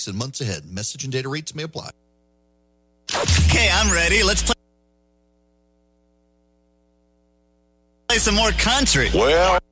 weeks and months ahead. Message and data rates may apply. Okay, I'm ready. Let's play some more country. Well...